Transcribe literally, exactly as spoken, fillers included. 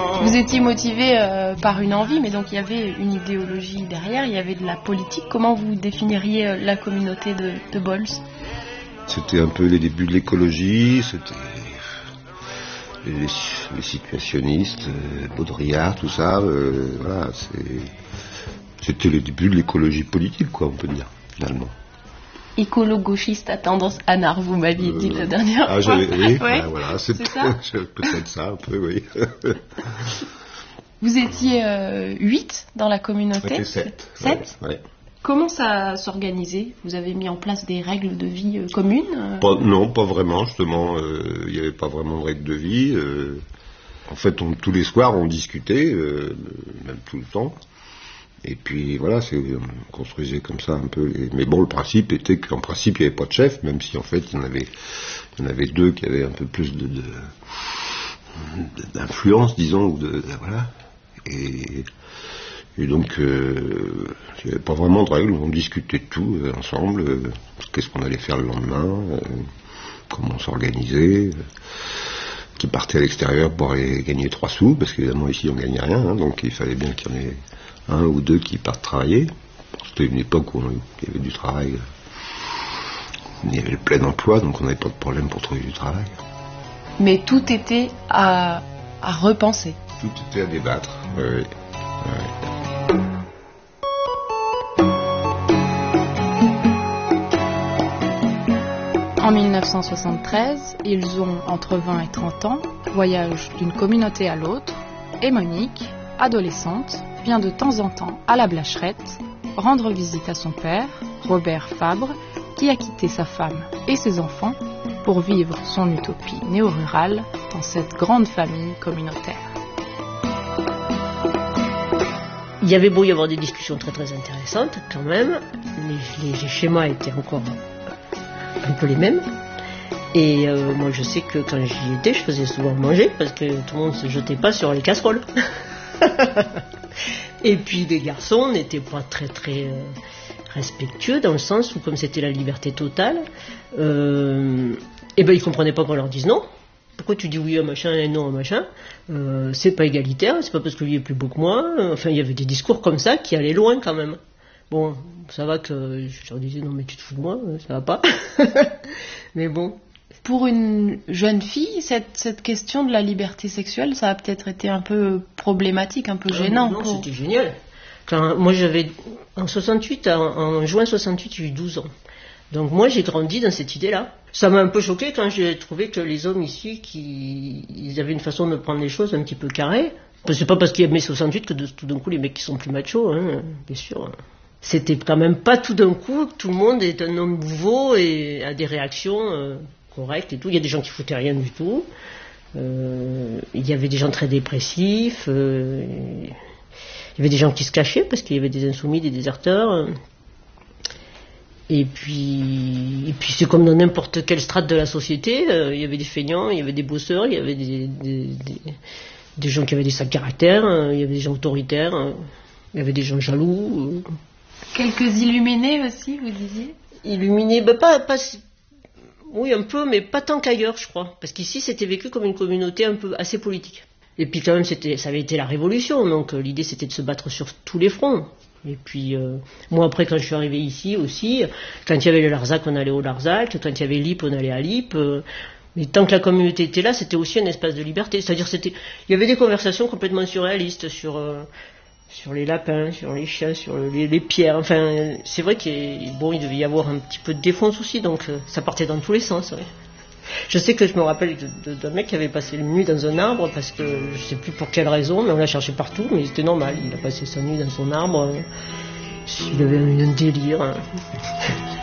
Vous étiez motivé euh, par une envie, mais donc il y avait une idéologie derrière, il y avait de la politique. Comment vous définiriez euh, la communauté de, de Bols ? C'était un peu les débuts de l'écologie, c'était les, les situationnistes, euh, Baudrillard, tout ça. Euh, voilà, c'est, c'était le début de l'écologie politique, quoi, on peut dire, finalement. Écolo-gauchiste à tendance anard, vous m'aviez dit euh, la dernière ah, fois. Oui, ouais, ben, voilà, c'est, c'est ça. Peut-être ça, un peu, oui. Vous étiez euh, huit dans la communauté. C'était sept. Sept. Ouais, ouais. Comment ça s'organisait ? Vous avez mis en place des règles de vie euh, communes ? pas, Non, pas vraiment, justement. Il n'y avait pas vraiment de règles de vie. Euh, en fait, on, tous les soirs, on discutait, euh, même tout le temps. Et puis voilà, c'est, on construisait comme ça un peu. Les... Mais bon, le principe était qu'en principe, il n'y avait pas de chef, même si en fait, il y en avait, il y en avait deux qui avaient un peu plus de, de, d'influence, disons, ou de, voilà. Et, et donc, euh, il n'y avait pas vraiment de règles, on discutait de tout euh, ensemble, euh, qu'est-ce qu'on allait faire le lendemain, euh, comment on s'organisait, euh, qui partait à l'extérieur pour aller gagner trois sous, parce qu'évidemment ici on gagnait rien, hein, donc il fallait bien qu'il y en ait un ou deux qui partent travailler. C'était une époque où on, il y avait du travail, il y avait le plein emploi, donc on n'avait pas de problème pour trouver du travail. Mais tout était à, à repenser. Tout était à débattre, oui. oui, oui. En mille neuf cent soixante-treize, ils ont entre vingt et trente ans, voyagent d'une communauté à l'autre, et Monique, adolescente, vient de temps en temps à la Blacherette rendre visite à son père, Robert Fabre, qui a quitté sa femme et ses enfants pour vivre son utopie néo-rurale dans cette grande famille communautaire. Il y avait beau y avoir des discussions très très intéressantes quand même, les, les, les schémas étaient encore un peu les mêmes. Et euh, moi je sais que quand j'y étais, je faisais souvent manger parce que tout le monde ne se jetait pas sur les casseroles. Et puis les garçons n'étaient pas très très euh, respectueux dans le sens où comme c'était la liberté totale, euh, et ben ils comprenaient pas qu'on leur dise non. Pourquoi tu dis oui à machin et non à machin, euh, c'est pas égalitaire, c'est pas parce que lui est plus beau que moi. Enfin il y avait des discours comme ça qui allaient loin quand même. Bon, ça va que je leur disais non mais tu te fous de moi, ça va pas. Mais bon. Pour une jeune fille, cette, cette question de la liberté sexuelle, ça a peut-être été un peu problématique, un peu ah, gênant. Non, pour... c'était génial. Quand, moi j'avais, en soixante-huit, en, en juin soixante-huit, j'ai eu douze ans. Donc moi j'ai grandi dans cette idée-là. Ça m'a un peu choqué quand j'ai trouvé que les hommes ici, qui, ils avaient une façon de prendre les choses un petit peu carrée. C'est pas parce qu'il y a mai soixante-huit que de, tout d'un coup les mecs qui sont plus machos, hein, bien sûr. C'était quand même pas tout d'un coup que tout le monde est un homme nouveau et a des réactions euh, correctes et tout. Il y a des gens qui foutaient rien du tout. Euh, il y avait des gens très dépressifs. Euh, il y avait des gens qui se cachaient parce qu'il y avait des insoumis, des déserteurs. Et puis, et puis c'est comme dans n'importe quelle strate de la société. Euh, il y avait des feignants, il y avait des bosseurs, il y avait des, des, des, des gens qui avaient des sales caractères, euh, il y avait des gens autoritaires, euh, il y avait des gens jaloux. Euh. Quelques illuminés aussi, vous disiez ? Illuminés, bah pas, pas, oui un peu, mais pas tant qu'ailleurs, je crois. Parce qu'ici, c'était vécu comme une communauté un peu assez politique. Et puis quand même, c'était, ça avait été la révolution, donc euh, l'idée c'était de se battre sur tous les fronts. Et puis, euh, moi après, quand je suis arrivé ici aussi, quand il y avait le Larzac, on allait au Larzac, quand il y avait l'I P, on allait à l'I P. Euh, mais tant que la communauté était là, c'était aussi un espace de liberté. C'est-à-dire, c'était, il y avait des conversations complètement surréalistes sur... Euh, sur les lapins, sur les chiens, sur les, les pierres. Enfin, c'est vrai qu'il bon, il devait y avoir un petit peu de défonce aussi, donc euh, ça partait dans tous les sens. Ouais. Je sais que je me rappelle de, de, d'un mec qui avait passé une nuit dans un arbre, parce que je sais plus pour quelle raison, mais on l'a cherché partout, mais c'était normal. Il a passé sa nuit dans son arbre. Il avait eu un délire. Hein.